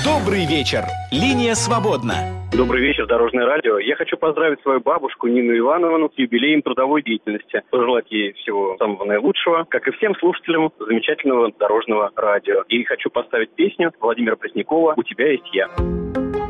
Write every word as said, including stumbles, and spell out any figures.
Добрый вечер. Линия свободна. Добрый вечер, Дорожное радио. Я хочу поздравить свою бабушку Нину Ивановну с юбилеем трудовой деятельности. Пожелать ей всего самого наилучшего, как и всем слушателям замечательного Дорожного радио. И хочу поставить песню Владимира Преснякова «У тебя есть я».